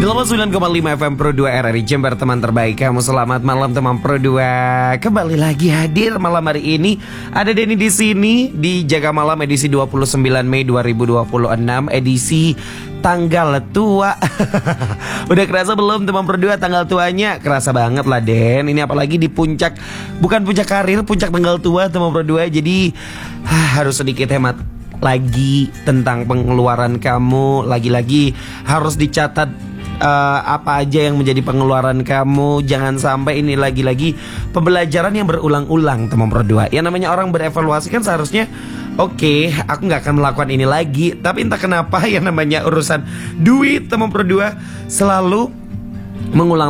89,5 FM Pro 2 RRI Jember, teman terbaik kamu. Selamat malam teman Pro 2. Kembali lagi hadir malam hari ini. Ada Denny di sini di Jaga Malam edisi 29 Mei 2026, edisi tanggal tua. Udah kerasa belum teman Pro 2 tanggal tuanya? Kerasa banget lah Den. Ini apalagi di puncak, bukan puncak karir, puncak tanggal tua teman Pro 2. Jadi harus sedikit hemat lagi tentang pengeluaran kamu. Lagi-lagi harus dicatat apa aja yang menjadi pengeluaran kamu. Jangan sampai ini lagi-lagi pembelajaran yang berulang-ulang teman Pro 2. Yang namanya orang berevaluasi kan seharusnya oke, aku gak akan melakukan ini lagi. Tapi entah kenapa yang namanya urusan duit teman Pro 2 selalu mengulang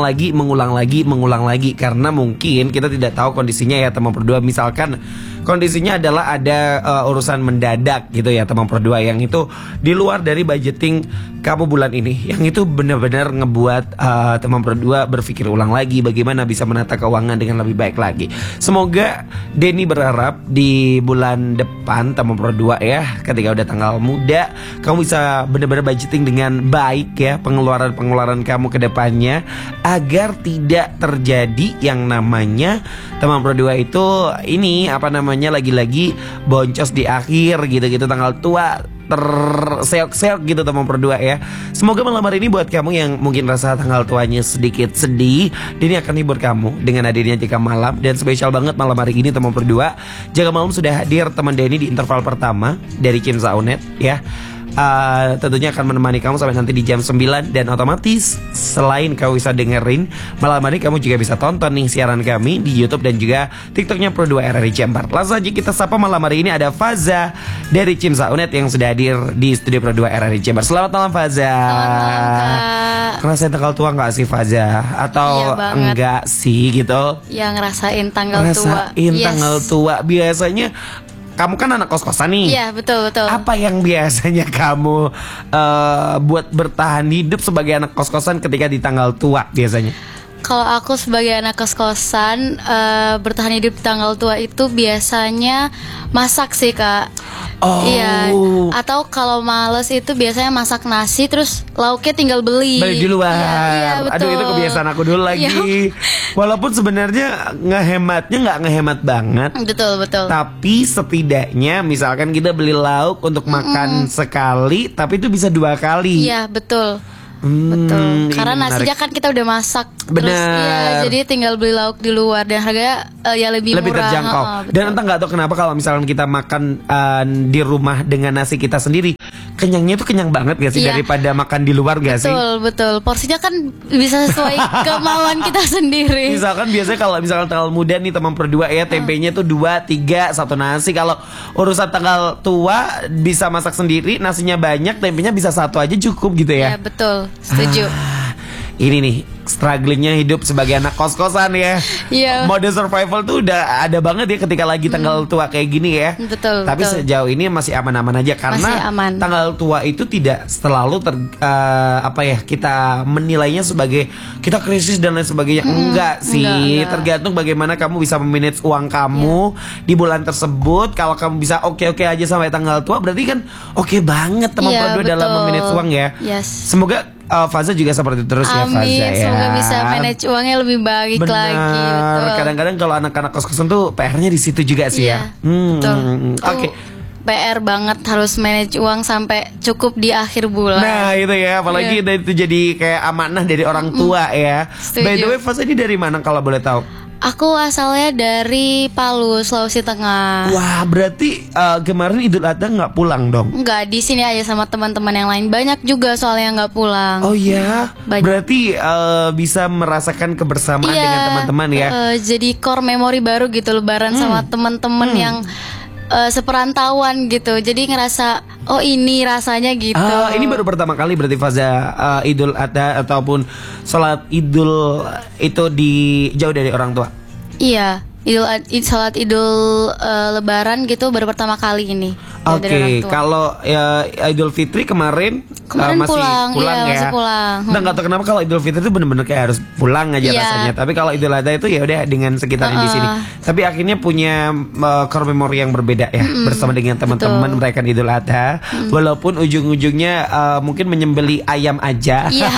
lagi. Karena mungkin kita tidak tahu kondisinya ya teman Pro 2. Misalkan kondisinya adalah ada urusan mendadak gitu ya teman Pro 2, yang itu di luar dari budgeting kamu bulan ini. Yang itu benar-benar ngebuat teman Pro 2 berpikir ulang lagi bagaimana bisa menata keuangan dengan lebih baik lagi. Semoga Denny berharap di bulan depan teman Pro 2 ya, ketika udah tanggal muda, kamu bisa benar-benar budgeting dengan baik ya pengeluaran kamu ke depannya, agar tidak terjadi yang namanya teman Pro 2 itu ini lagi-lagi boncos di akhir gitu-gitu tanggal tua terseok-seok gitu teman Pro 2 ya. Semoga malam hari ini buat kamu yang mungkin rasa tanggal tuanya sedikit sedih, Denny akan hibur kamu dengan hadirnya Jaga Malam. Dan spesial banget malam hari ini teman Pro 2, Jaga Malam sudah hadir teman Denny di interval pertama dari Kim Saunet ya. Tentunya akan menemani kamu sampai nanti di jam 9. Dan otomatis selain kamu bisa dengerin, malam hari kamu juga bisa tonton nih siaran kami di YouTube dan juga TikToknya Pro 2 RRI Jember. Langsung aja kita sapa malam hari ini ada Faza dari Kim Saunet yang sudah hadir di studio Pro 2 RRI Jember. Selamat malam Faza. Selamat malam Kak. Ngerasain tanggal tua gak sih Faza? Atau iya enggak sih gitu? Yang ngerasain tanggal tua. Tanggal tua. Biasanya kamu kan anak kos-kosan nih. Iya betul. Apa yang biasanya kamu buat bertahan hidup sebagai anak kos-kosan ketika di tanggal tua biasanya? Kalau aku sebagai anak kos-kosan bertahan hidup di tanggal tua itu biasanya masak sih Kak. Oh. Iya. Atau kalau males itu biasanya masak nasi terus lauknya tinggal beli di luar. Iya, betul. Aduh, itu kebiasaan aku dulu lagi. Walaupun sebenarnya ngehematnya nggak ngehemat banget. Betul. Tapi setidaknya misalkan kita beli lauk untuk makan sekali, tapi itu bisa 2 kali. Iya betul. Betul, karena nasinya kan kita udah masak. Bener. Terus ya jadi tinggal beli lauk di luar dan harganya ya lebih murah, terjangkau. Dan entah nggak tahu kenapa kalau misalkan kita makan di rumah dengan nasi kita sendiri, kenyangnya tuh kenyang banget gak sih daripada makan di luar gak sih? Betul. Porsinya kan bisa sesuai kemauan kita sendiri. Misalkan biasanya kalau misalkan tanggal muda nih teman Pro 2 ya, tempenya tuh 2, 3, 1 nasi. Kalau urusan tanggal tua bisa masak sendiri, nasinya banyak, tempenya bisa 1 aja cukup gitu ya. Iya betul, setuju. Ini nih strugglingnya hidup sebagai anak kos-kosan ya. Iya. Mode survival tuh udah ada banget ya ketika lagi tanggal tua kayak gini ya. Betul. Tapi sejauh ini masih aman-aman aja karena tanggal tua itu tidak selalu kita menilainya sebagai kita krisis dan lain sebagainya. Enggak sih. Enggak. Tergantung bagaimana kamu bisa memanage uang kamu di bulan tersebut. Kalau kamu bisa oke-oke aja sampai tanggal tua, berarti kan oke banget teman Pro 2 dalam memanage uang ya. Yes. Semoga Faza juga seperti itu terus. Amin, ya Faza ya. Semoga bisa manage uangnya lebih baik lagi. Betul. Kadang-kadang kalau anak-anak kos-kosan tuh PR-nya di situ juga sih ya. Betul. Oke. PR banget harus manage uang sampai cukup di akhir bulan. Nah itu ya, apalagi itu jadi kayak amanah dari orang tua ya. Setuju. By the way, Faza ini dari mana kalau boleh tahu? Aku asalnya dari Palu, Sulawesi Tengah. Wah, berarti kemarin Idul Adha nggak pulang dong? Enggak, di sini aja sama teman-teman yang lain. Banyak juga soalnya nggak pulang. Oh iya, berarti bisa merasakan kebersamaan dengan teman-teman ya. Jadi core memori baru gitu, Lebaran sama teman-teman yang seperantauan gitu. Jadi ngerasa oh ini rasanya gitu. Ini baru pertama kali berarti Faza Idul Adha ataupun sholat Idul itu di jauh dari orang tua. Iya, Salat Idul Lebaran gitu baru pertama kali ini. Oke, kalau Idul Fitri kemarin masih pulang iya, ya. Masih pulang. Nah, nggak tahu kenapa kalau Idul Fitri itu bener-bener kayak harus pulang aja rasanya. Tapi kalau Idul Adha itu ya udah dengan sekitarnya di sini. Tapi akhirnya punya core memory yang berbeda ya bersama dengan teman-teman merayakan Idul Adha. Walaupun ujung-ujungnya mungkin menyembeli ayam aja. Iya,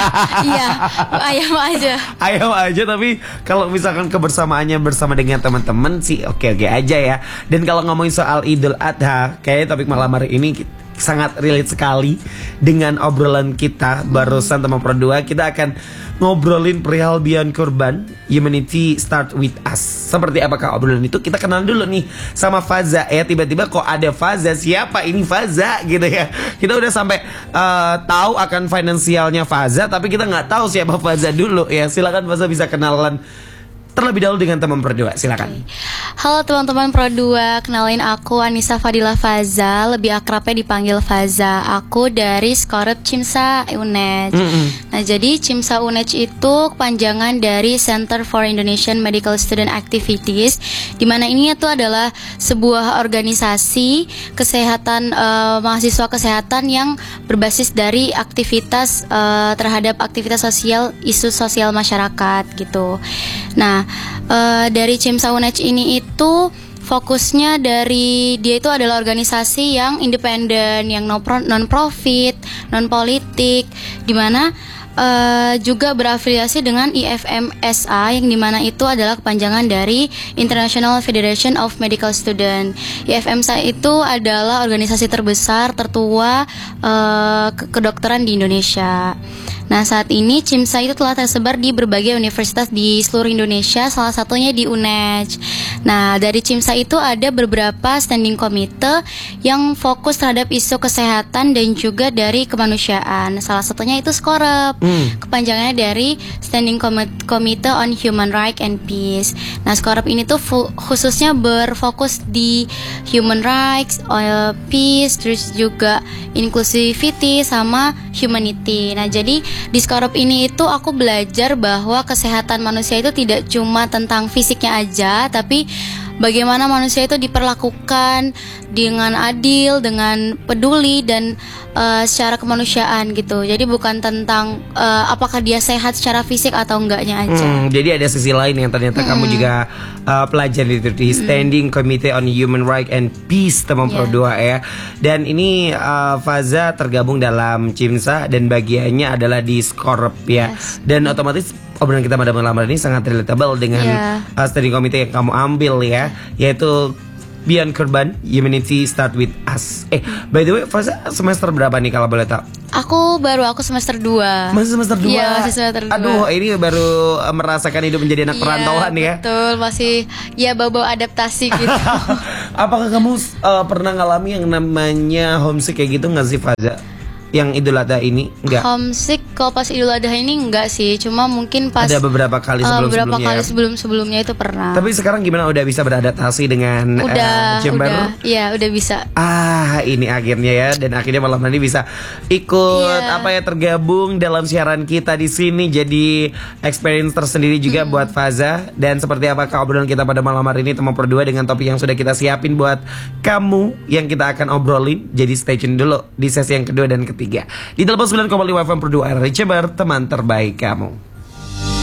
ayam aja. Ayam aja, tapi kalau misalkan kebersamaannya bersama dengan teman-teman sih oke-oke aja ya. Dan kalau ngomongin soal Idul Adha, kayaknya topik malam hari ini sangat relate sekali dengan obrolan kita barusan teman Pro 2. Kita akan ngobrolin perihal Beyond Kurban, Humanity Start With Us. Seperti apakah obrolan itu? Kita kenal dulu nih sama Faza ya. Tiba-tiba kok ada Faza, siapa ini Faza gitu ya. Kita udah sampai tahu akan finansialnya Faza, tapi kita nggak tahu siapa Faza dulu ya. Silakan Faza bisa kenalan terlebih dahulu dengan teman Pro 2, silakan. Halo teman-teman Pro 2, kenalin aku Anissa Fadila Faza, lebih akrabnya dipanggil Faza. Aku dari Skorup Cimsa UNEJ. Nah, jadi Cimsa UNEJ itu kepanjangan dari Center for Indonesian Medical Student Activities, di mana ini itu adalah sebuah organisasi kesehatan mahasiswa kesehatan yang berbasis dari aktivitas terhadap aktivitas sosial, isu sosial masyarakat gitu. Nah, dari Cimsa UNEJ ini itu fokusnya dari dia itu adalah organisasi yang independen, yang non profit, non politik, di mana juga berafiliasi dengan IFMSA, yang dimana itu adalah kepanjangan dari International Federation of Medical Student. IFMSA itu adalah organisasi terbesar tertua kedokteran di Indonesia. Nah, saat ini Cimsa itu telah tersebar di berbagai universitas di seluruh Indonesia, salah satunya di UNEJ. Nah, dari Cimsa itu ada beberapa standing komite yang fokus terhadap isu kesehatan dan juga dari kemanusiaan. Salah satunya itu Skorup, kepanjangannya dari Standing Committee on Human Rights and Peace. Nah, Skorup ini tuh khususnya berfokus di human rights, peace, terus juga inclusivity sama humanity. Nah, jadi di Skorup ini itu aku belajar bahwa kesehatan manusia itu tidak cuma tentang fisiknya aja, tapi bagaimana manusia itu diperlakukan dengan adil, dengan peduli dan secara kemanusiaan gitu. Jadi bukan tentang apakah dia sehat secara fisik atau enggaknya aja. Jadi ada sisi lain yang ternyata kamu juga pelajari itu di Standing Committee on Human Rights and Peace teman Pro 2 ya. Dan ini Faza tergabung dalam Cimsa dan bagiannya adalah di Skorup ya. Dan otomatis obrolan kita pada malam ini sangat relatable dengan Standing Committee yang kamu ambil ya, yaitu Beyond Kurban, Humanity Start With Us. By the way, Faza semester berapa nih kalau boleh tahu? Aku semester 2. Masih semester 2? Iya, masih semester 2. Aduh, ini baru merasakan hidup menjadi anak perantauan ya. Betul, masih ya bau-bau adaptasi gitu. Apakah kamu pernah ngalami yang namanya homesick kayak gitu gak sih Faza? Yang Idul Adha ini enggak? Homesick kalau pas Idul Adha ini enggak sih, cuma mungkin pas ada beberapa kali sebelumnya itu pernah. Tapi sekarang gimana, udah bisa beradaptasi dengan Jember? Udah bisa. Ini akhirnya ya, dan akhirnya malam ini bisa ikut tergabung dalam siaran kita di sini, jadi experience tersendiri juga buat Faza. Dan seperti apakah obrolan kita pada malam hari ini teman Pro 2 dengan topik yang sudah kita siapin buat kamu yang kita akan obrolin. Jadi stay tune dulu di sesi yang kedua dan ketiga di telepon 9,5 FM Pro 2 RRI Jember, teman terbaik kamu.